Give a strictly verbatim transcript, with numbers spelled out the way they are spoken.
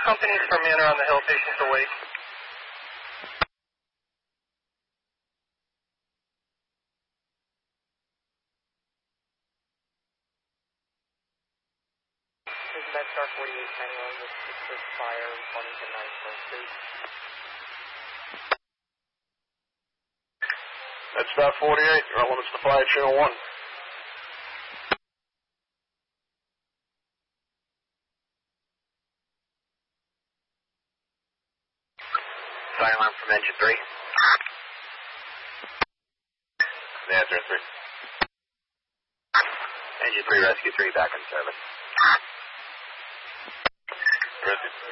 companies for Manor on the Hill, patients awake. This is MedStar forty-eight ninety-one, this is the fire, Farmington nine twelve Street. MedStar forty-eight, your elements to fire channel one. Fire alarm from engine three. Yeah, zero three. Engine three, rescue three, back in service. Rescue.